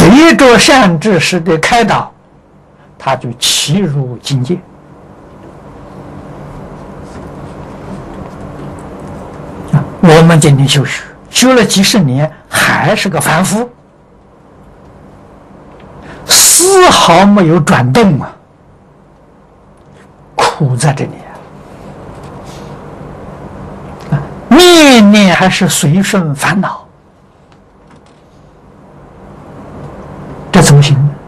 随着善知识的开导，他就契入境界。我们今天修学，修了几十年，还是个凡夫，丝毫没有转动啊，苦在这里啊，念念还是随顺烦恼，这怎么行呢？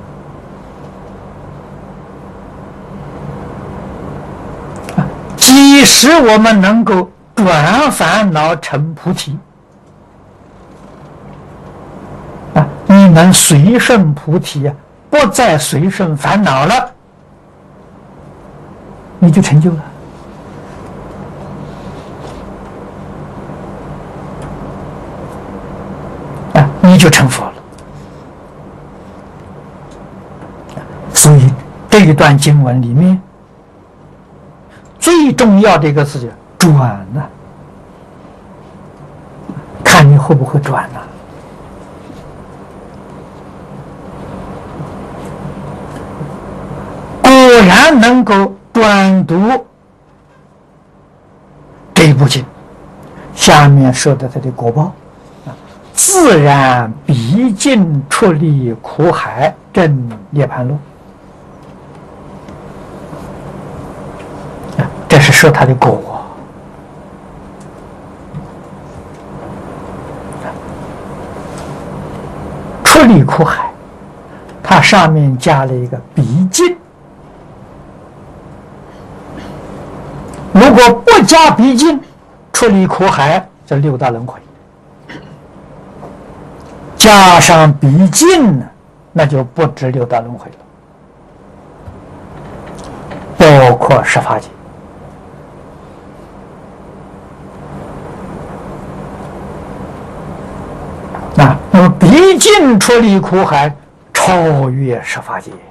即使我们能够转烦恼成菩提啊，你能随顺菩提啊，不再随顺烦恼了，你就成就了啊，你就成佛了。所以这一段经文里面最重要的一个字叫转呢，看你会不会转呢？果然能够转读这一部经，下面说的它的果报，自然毕竟出离苦海，证涅槃路。这是说他的果。出离苦海，它上面加了一个毕竟。如果不加毕竟，出离苦海这六道轮回，加上毕竟呢，那就不止六道轮回了，包括十法界。那么毕竟出离苦海，超越十法界，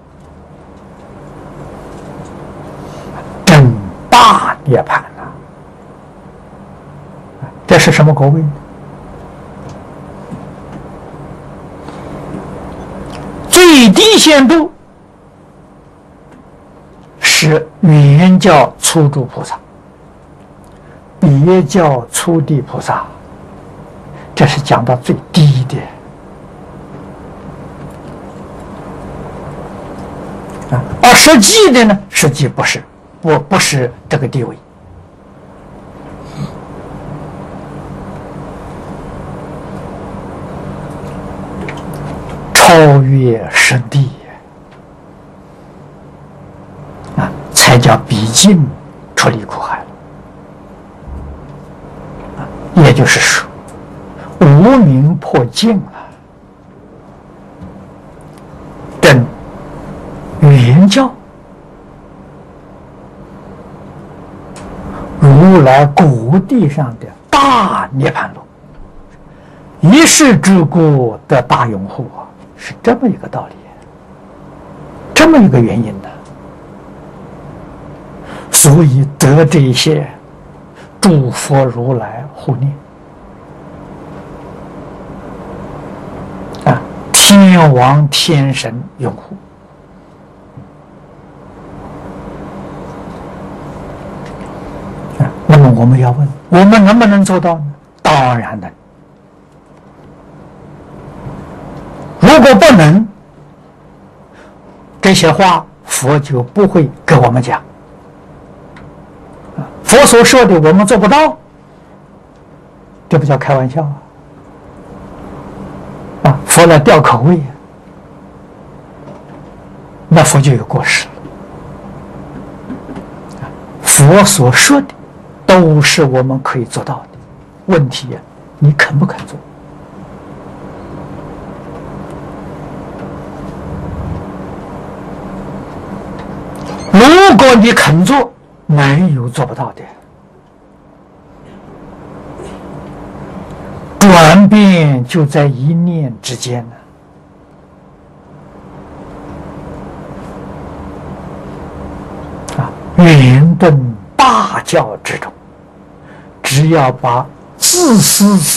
证大涅槃了。这是什么果位呢？最低限度是原教初住菩萨，别教初地菩萨。这是讲到最低的啊，而实际的呢，实际不是这个地位，超越实地啊，才叫毕竟出离苦海啊，也就是说。无明破尽了，证原教如来果地上的大涅槃路，一世之故得大拥护啊，是这么一个道理，这么一个原因的。所以得这些诸佛如来护念。天王天神拥护那么我们要问，我们能不能做到呢？当然能。如果不能，这些话佛就不会给我们讲。佛所说的我们做不到，这不叫开玩笑啊！佛来吊口味，那佛就有过失了。佛所说的都是我们可以做到的，问题你肯不肯做？如果你肯做，没有做不到的。转变就在一念之间呢。圆顿大教之中，只要把自私